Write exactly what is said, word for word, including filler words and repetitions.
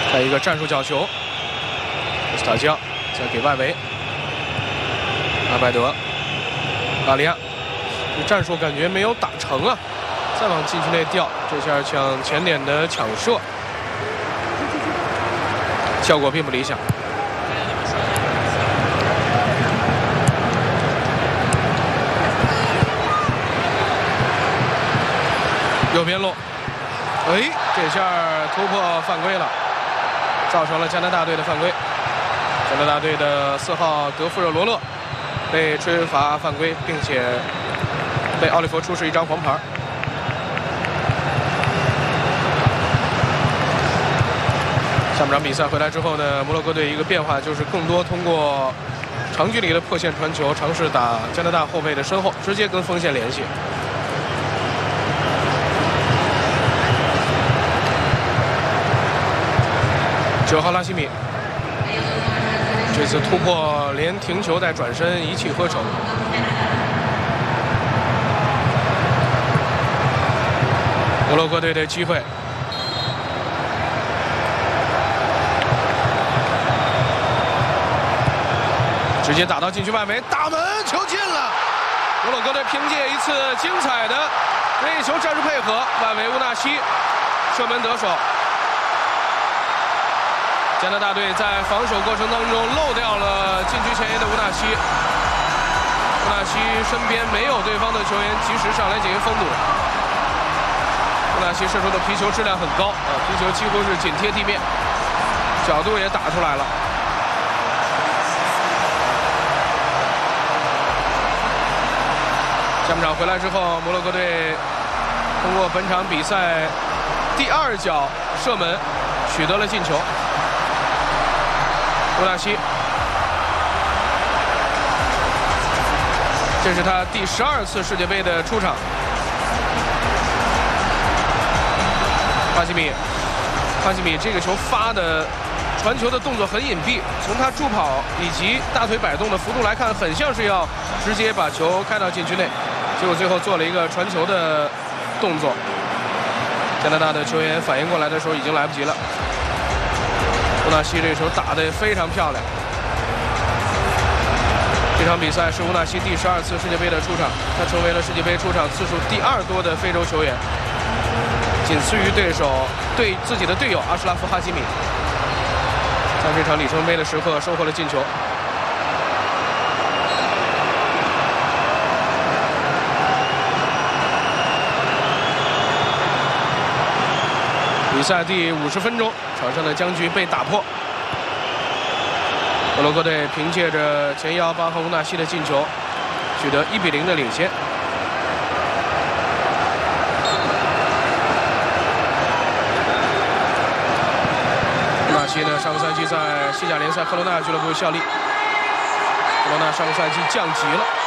再一个战术角球，斯塔江再给外围，阿拜德，阿里亚，这战术感觉没有打成啊，再往禁区内调，这下抢前点的抢射，效果并不理想。右边路，哎，这下突破犯规了，造成了加拿大队的犯规。加拿大队的四号德富热罗勒被吹罚犯规，并且被奥利弗出示一张黄牌。下半场比赛回来之后呢，摩洛哥队一个变化就是更多通过长距离的破线传球，尝试打加拿大后卫的身后，直接跟锋线联系。九号拉希米，这次突破连停球带转身一气呵成。摩洛哥队的机会，直接打到禁区外围，大门球进了。摩洛哥队凭借一次精彩的任意球战术配合，外围乌纳西射门得手。加拿大队在防守过程当中漏掉了禁区前沿的乌纳西，乌纳西身边没有对方的球员及时上来进行封堵。乌纳西射出的皮球质量很高啊，皮球几乎是紧贴地面，角度也打出来了。下半场回来之后，摩洛哥队通过本场比赛第二脚射门取得了进球。乌纳西，这是他第十二次世界杯的出场。哈基米，哈基米这个球发的传球的动作很隐蔽，从他助跑以及大腿摆动的幅度来看，很像是要直接把球开到禁区内，结果最后做了一个传球的动作。加拿大的球员反应过来的时候已经来不及了。乌纳西这球打得非常漂亮。这场比赛是乌纳西第十二次世界杯的出场，他成为了世界杯出场次数第二多的非洲球员，仅次于对手对自己的队友阿什拉夫·哈基米。在这场里程碑的时刻收获了进球。比赛第五十分钟，场上的僵局被打破。摩洛哥队凭借着前腰巴赫乌纳西的进球，取得一比零的领先。乌纳西呢，上个赛季在西甲联赛科罗纳俱乐部效力，科罗纳上个赛季降级了。